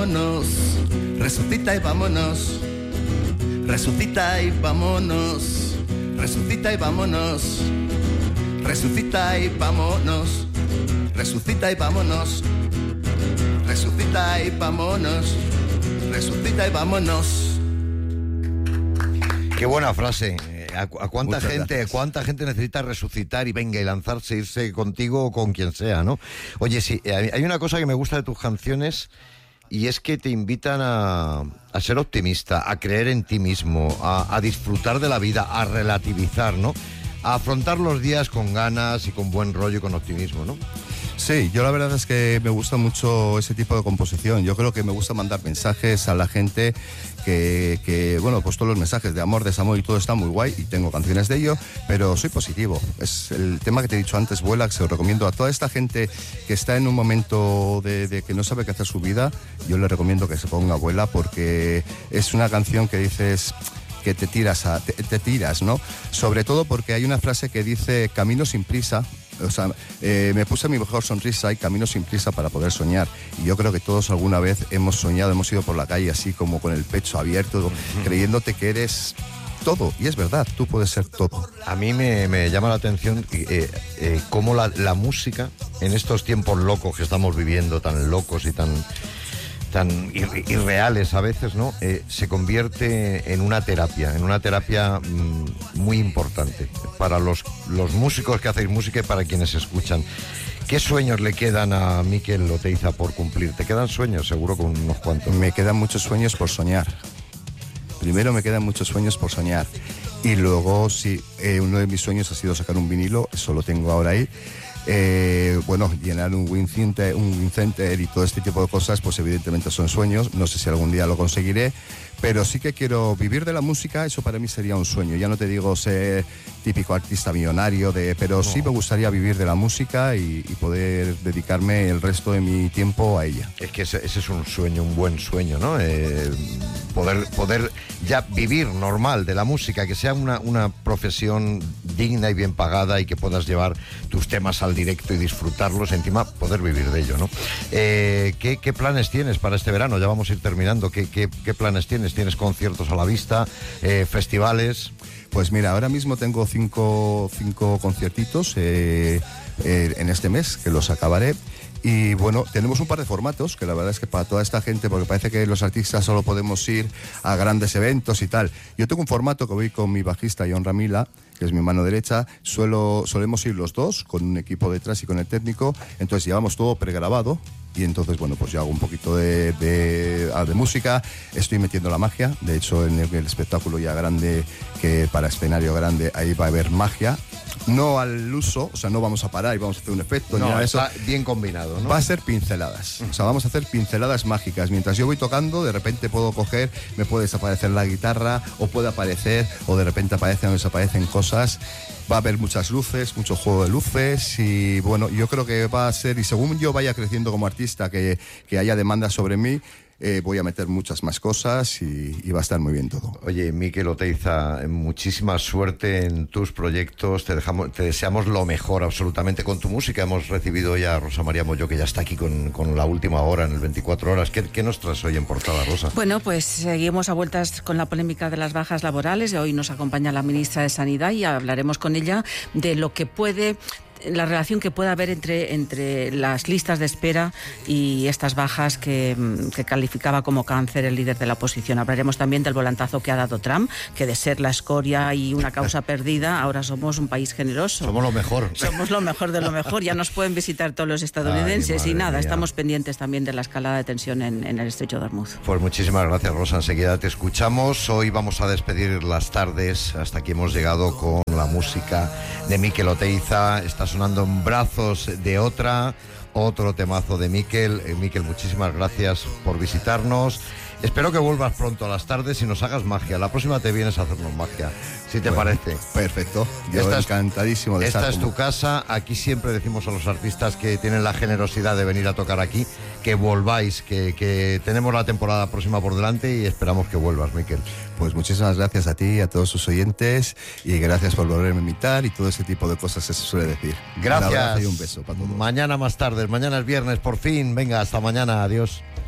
vámonos. Resucita y vámonos. Resucita y vámonos. Resucita y vámonos. Resucita y vámonos. Resucita y vámonos. Resucita y vámonos. Resucita y vámonos. Qué buena frase. ¿A cuánta gente necesita resucitar y venga y lanzarse, irse contigo o con quien sea, ¿no? Oye, sí, hay una cosa que me gusta de tus canciones y es que te invitan a ser optimista, a creer en ti mismo, a disfrutar de la vida, a relativizar, ¿no? A afrontar los días con ganas y con buen rollo y con optimismo, ¿no? Sí, yo la verdad es que me gusta mucho ese tipo de composición. Yo creo que me gusta mandar mensajes a la gente que bueno, pues todos los mensajes de amor, desamor y todo está muy guay y tengo canciones de ello, pero soy positivo. Es el tema que te he dicho antes, Vuela, que se lo recomiendo a toda esta gente que está en un momento de que no sabe qué hacer su vida. Yo le recomiendo que se ponga Vuela porque es una canción que dices que te tiras, ¿no? Sobre todo porque hay una frase que dice camino sin prisa. O sea, me puse mi mejor sonrisa y camino sin prisa para poder soñar. Y yo creo que todos alguna vez hemos soñado, hemos ido por la calle así como con el pecho abierto, creyéndote que eres todo. Y es verdad, tú puedes ser todo. A mí me llama la atención cómo la música, en estos tiempos locos que estamos viviendo, tan locos y tan irreales a veces, ¿no? Se convierte en una terapia muy importante para los músicos que hacéis música y para quienes escuchan. ¿Qué sueños le quedan a Mikel Oteiza por cumplir? ¿Te quedan sueños? Seguro con unos cuantos. Me quedan muchos sueños por soñar. Primero me quedan muchos sueños por soñar. Y luego, sí, uno de mis sueños ha sido sacar un vinilo, eso lo tengo ahora ahí. Bueno, llenar un Win Center y todo este tipo de cosas, pues evidentemente son sueños. No sé si algún día lo conseguiré, pero sí que quiero vivir de la música. Eso para mí sería un sueño. Ya no te digo ser típico artista millonario, pero no. Sí me gustaría vivir de la música y poder dedicarme el resto de mi tiempo a ella. Es que ese es un sueño, un buen sueño, ¿no? Poder ya vivir normal de la música, que sea una profesión digna y bien pagada y que puedas llevar tus temas al directo y disfrutarlos, encima poder vivir de ello, ¿no? ¿Qué planes tienes para este verano? Ya vamos a ir terminando. ¿Qué planes tienes? ¿Tienes conciertos a la vista? ¿Festivales? Pues mira, ahora mismo tengo cinco conciertitos en este mes, que los acabaré. Y bueno, tenemos un par de formatos que la verdad es que para toda esta gente, porque parece que los artistas solo podemos ir a grandes eventos y tal. Yo tengo un formato que voy con mi bajista John Ramila, que es mi mano derecha. Solemos ir los dos con un equipo detrás y con el técnico. Entonces llevamos todo pregrabado y entonces, bueno, pues yo hago un poquito de música. Estoy metiendo la magia. De hecho, en el espectáculo ya grande, que para escenario grande, ahí va a haber magia. No al uso, o sea, no vamos a parar y vamos a hacer un efecto. No, ni nada de eso. Está bien combinado, ¿no? Va a ser pinceladas. O sea, vamos a hacer pinceladas mágicas. Mientras yo voy tocando, de repente puedo coger, me puede desaparecer la guitarra, o puede aparecer, o de repente aparecen o desaparecen cosas. Va a haber muchas luces, mucho juego de luces y bueno, yo creo que va a ser, y según yo vaya creciendo como artista, que haya demanda sobre mí, voy a meter muchas más cosas y va a estar muy bien todo. Oye, Mikel Oteiza, muchísima suerte en tus proyectos. Te deseamos lo mejor absolutamente con tu música. Hemos recibido ya a Rosa María Molló, que ya está aquí con la última hora en el 24 horas. ¿Qué nos traes hoy en portada, Rosa? Bueno, pues seguimos a vueltas con la polémica de las bajas laborales. Hoy nos acompaña la ministra de Sanidad y hablaremos con ella de lo que la relación que pueda haber entre las listas de espera y estas bajas que calificaba como cáncer el líder de la oposición. Hablaremos también del volantazo que ha dado Trump, que de ser la escoria y una causa perdida, ahora somos un país generoso. Somos lo mejor. Somos lo mejor de lo mejor. Ya nos pueden visitar todos los estadounidenses. Ay, y nada, mía. Estamos pendientes también de la escalada de tensión en el estrecho de Hormuz. Pues muchísimas gracias, Rosa. Enseguida te escuchamos. Hoy vamos a despedir las tardes. Hasta aquí hemos llegado con la música de Mikel Oteiza. Está sonando En brazos de otra, otro temazo de Mikel. Mikel, muchísimas gracias por visitarnos. Espero que vuelvas pronto a las tardes y nos hagas magia. La próxima te vienes a hacernos magia, si te parece. Perfecto. Yo encantadísimo de estar. Esta es tu casa. Aquí siempre decimos a los artistas que tienen la generosidad de venir a tocar aquí, que volváis, que tenemos la temporada próxima por delante y esperamos que vuelvas, Mikel. Pues muchísimas gracias a ti y a todos sus oyentes y gracias por volverme a invitar y todo ese tipo de cosas que se suele decir. Gracias. Un abrazo y un beso para todos. Mañana más tarde, mañana es viernes, por fin. Venga, hasta mañana. Adiós.